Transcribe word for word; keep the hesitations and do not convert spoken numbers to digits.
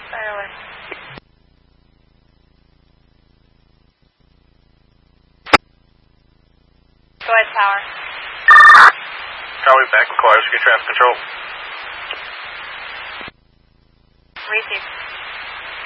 Fire away. Go ahead, Tower. Charlie, back with Cars, get traffic control. Receive.